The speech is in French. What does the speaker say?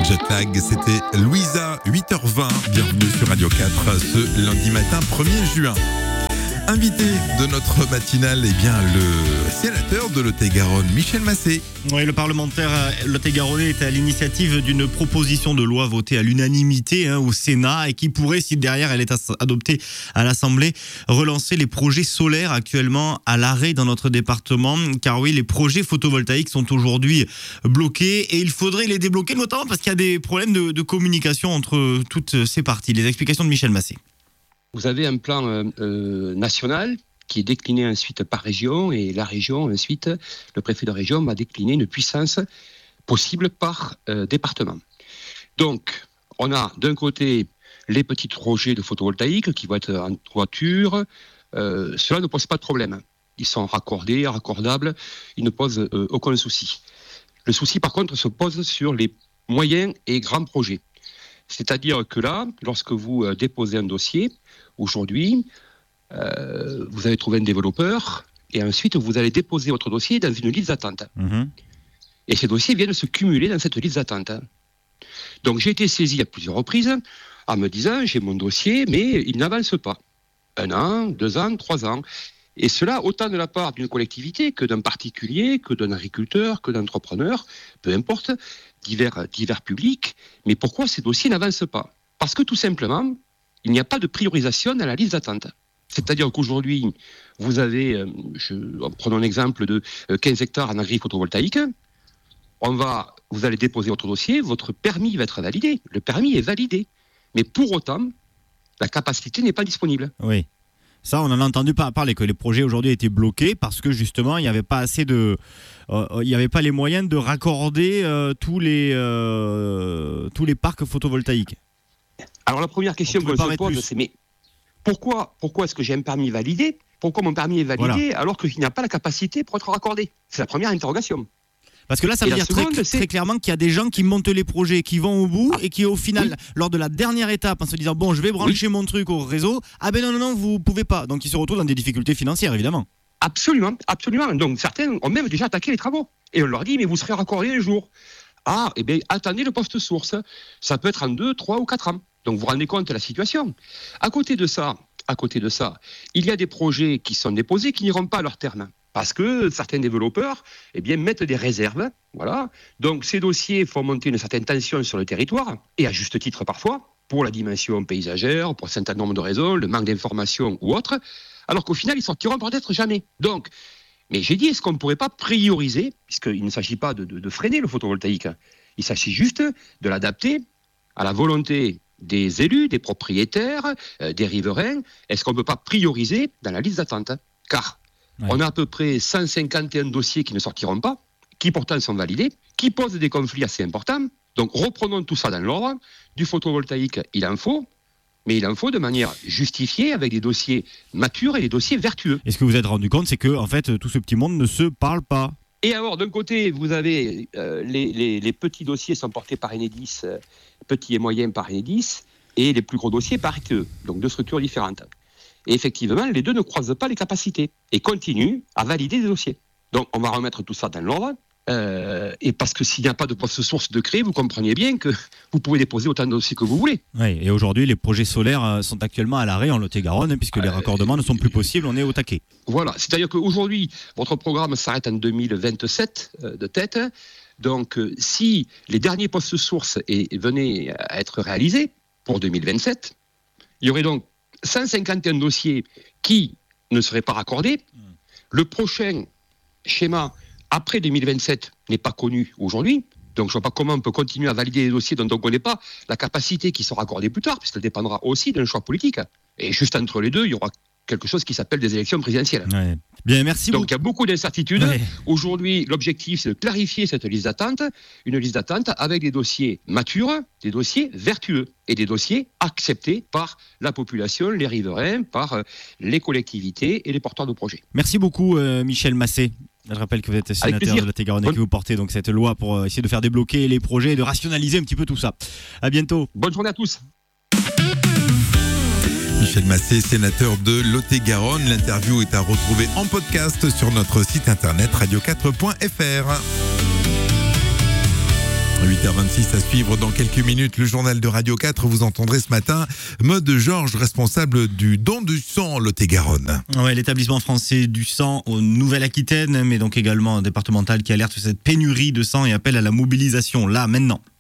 Jetlag, c'était Louisa, 8h20. Bienvenue sur Radio 4 ce lundi matin 1er juin. Invité de notre matinale, le sénateur de Lot-et-Garonne, Michel Massé. Oui, le parlementaire lot-et-garonnais est à l'initiative d'une proposition de loi votée à l'unanimité au Sénat et qui pourrait, si derrière elle est adoptée à l'Assemblée, relancer les projets solaires actuellement à l'arrêt dans notre département. Car oui, les projets photovoltaïques sont aujourd'hui bloqués et il faudrait les débloquer, notamment parce qu'il y a des problèmes de communication entre toutes ces parties. Les explications de Michel Massé. Vous avez un plan national qui est décliné ensuite par région et la région, ensuite, le préfet de région va décliner une puissance possible par département. Donc, on a d'un côté les petits projets de photovoltaïque qui vont être en toiture. Cela ne pose pas de problème. Ils sont raccordés, raccordables, ils ne posent aucun souci. Le souci, par contre, se pose sur les moyens et grands projets. C'est-à-dire que là, lorsque vous déposez un dossier, aujourd'hui, vous allez trouver un développeur et ensuite vous allez déposer votre dossier dans une liste d'attente. Et ces dossiers viennent se cumuler dans cette liste d'attente. Donc j'ai été saisi à plusieurs reprises en me disant j'ai mon dossier mais il n'avance pas. 1 an, 2 ans, 3 ans. Et cela autant de la part d'une collectivité que d'un particulier, que d'un agriculteur, que d'entrepreneur, peu importe, divers publics. Mais pourquoi ces dossiers n'avancent pas ? Parce que tout simplement, il n'y a pas de priorisation dans la liste d'attente. C'est-à-dire qu'aujourd'hui, vous avez, prenons l'exemple de 15 hectares en agri photovoltaïque, vous allez déposer votre dossier, votre permis va être validé. Le permis est validé. Mais pour autant, la capacité n'est pas disponible. Oui. Ça, on en a entendu parler, que les projets aujourd'hui étaient bloqués parce que justement, il n'y avait pas assez il n'y avait pas les moyens de raccorder tous les parcs photovoltaïques. Alors la première question qu'on se pose, c'est mais pourquoi est-ce que j'ai un permis validé ? Pourquoi mon permis est validé alors qu'il n'y a pas la capacité pour être raccordé ? C'est la première interrogation. Parce que là, ça veut dire très clairement qu'il y a des gens qui montent les projets, qui vont au bout et qui, au final, lors de la dernière étape, en se disant bon, je vais brancher mon truc au réseau, non, vous pouvez pas. Donc, ils se retrouvent dans des difficultés financières, évidemment. Absolument. Donc, certains ont même déjà attaqué les travaux. Et on leur dit mais vous serez raccordés un jour. Ah, eh bien, attendez le poste source. Ça peut être en 2, 3 ou 4 ans. Donc, vous vous rendez compte de la situation. À côté de ça, il y a des projets qui sont déposés qui n'iront pas à leur terme. Parce que certains développeurs mettent des réserves. Voilà. Donc ces dossiers font monter une certaine tension sur le territoire, et à juste titre parfois, pour la dimension paysagère, pour un certain nombre de raisons, le manque d'informations ou autre, alors qu'au final, ils sortiront peut-être jamais. Donc, mais j'ai dit, est-ce qu'on ne pourrait pas prioriser, puisqu'il ne s'agit pas de freiner le photovoltaïque, il s'agit juste de l'adapter à la volonté des élus, des propriétaires, des riverains. Est-ce qu'on ne peut pas prioriser dans la liste d'attente ? Car on a à peu près 151 dossiers qui ne sortiront pas, qui pourtant sont validés, qui posent des conflits assez importants. Donc reprenons tout ça dans l'ordre. Du photovoltaïque, il en faut, mais il en faut de manière justifiée, avec des dossiers matures et des dossiers vertueux. Et ce que vous vous êtes rendu compte, c'est que en fait, tout ce petit monde ne se parle pas. Et alors, d'un côté, vous avez les petits dossiers sont portés par Enedis, petits et moyens par Enedis, et les plus gros dossiers par RTE, donc 2 structures différentes. Et effectivement, les deux ne croisent pas les capacités et continuent à valider des dossiers. Donc, on va remettre tout ça dans l'ordre. Et parce que s'il n'y a pas de poste source de créer, vous comprenez bien que vous pouvez déposer autant de dossiers que vous voulez. Oui, et aujourd'hui, les projets solaires sont actuellement à l'arrêt en Lot-et-Garonne, puisque les raccordements ne sont plus possibles, on est au taquet. Voilà, c'est-à-dire qu'aujourd'hui, votre programme s'arrête en 2027 de tête. Donc, si les derniers postes sources venaient à être réalisés pour 2027, il y aurait donc 151 dossiers qui ne seraient pas raccordés. Le prochain schéma après 2027 n'est pas connu aujourd'hui. Donc je ne vois pas comment on peut continuer à valider les dossiers dont on ne connaît pas la capacité qui sera accordée plus tard, puisqu'elle dépendra aussi d'un choix politique. Et juste entre les deux, il y aura quelque chose qui s'appelle des élections présidentielles. Ouais. Bien, merci beaucoup. Donc il y a beaucoup d'incertitudes. Ouais. Aujourd'hui, l'objectif, c'est de clarifier cette liste d'attente, une liste d'attente avec des dossiers matures, des dossiers vertueux et des dossiers acceptés par la population, les riverains, par les collectivités et les porteurs de projets. Merci beaucoup, Michel Massé. Je rappelle que vous êtes sénateur de Lot-et-Garonne et que vous portez donc cette loi pour essayer de faire débloquer les projets et de rationaliser un petit peu tout ça. À bientôt. Bonne journée à tous. Michel Massé, sénateur de Lot-et-Garonne. L'interview est à retrouver en podcast sur notre site internet radio4.fr. 8h26 à suivre dans quelques minutes. Le journal de Radio 4, vous entendrez ce matin Maude Georges, responsable du don du sang Lot-et-Garonne. Ouais, l'établissement français du sang en Nouvelle-Aquitaine, mais donc également départemental, qui alerte sur cette pénurie de sang et appelle à la mobilisation là, maintenant.